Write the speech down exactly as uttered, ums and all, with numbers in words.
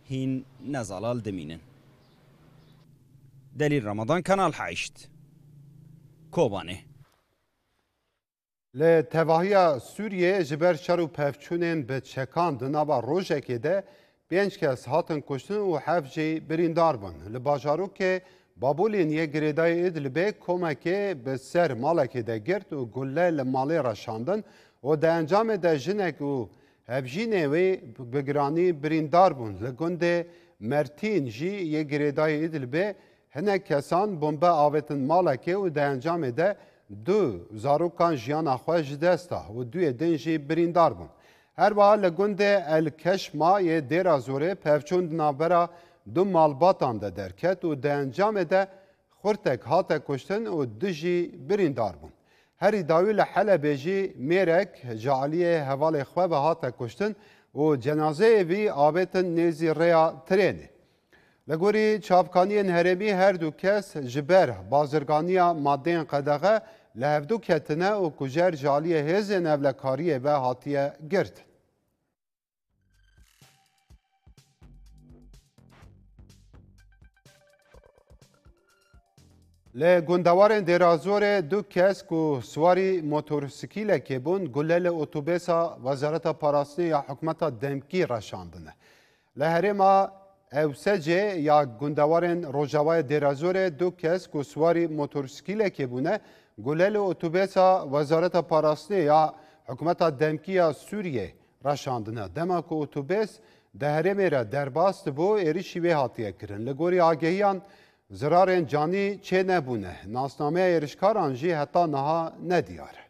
هین نزالال دمینن. دلیل رمضان کانال حیشت. کوبانه. ل تواهی سوریه جبر شرو پفچونن به چکان دنابا روژه ده پنج کس هاتن کشتن و هفت جی بریندار بون. لباجارو که بابولین یک گریدای ادلبه کمکه به سر مالک ده گرد و گله لمالی رشاندن و ده انجام ده جنک و هفجینه وی بگرانی بریندار بون. لگنده مرتین جی یک گریدای ادلبه هنه کسان بمبه آویتن مالکه و ده انجام ده دو زاروکان جیان خوش دستا و دوی دنجی بریندار بون. هر با لگنده الکشما یه دیرا زوره پفچوند نابرا دو مالباتان ده درکت و ده انجام ده خورتک هاته کشتن و دجی بریندار بون. هری داوی لحلبه جی میرک جعلیه حوال خواه هاته کشتن و جنازه وی آبتن نیزی ریا ترینه. لگوری چاپکانی هرمی هر دو کس جبر بازرگانی مادین قدغه لهفدو کتنه و کجر جالیه هزین اولکاریه و هاتیه گرد. ل گندوارن درازور دو کس کو سواری موتورسیکل که بون گلل اتوبیسا وزارت پاراستنی یا حکومت دمکی رشاندنه. لهرما اوسجه یا گندوارن روجاوای درازور دو کس کو سواری موتورسیکل که بونه گلل اتوبیسا وزارت پاراستنی یا حکومت دمکی یا سوریه رشاندنه. دما کو اتوبیس دهرمی را درباست بو ایریشی وی هاتیه کرن. لگوری آگهیان زرارن جانی چه نبونه. ناسنامه ایرشکاران جی حتی نها ندیاره.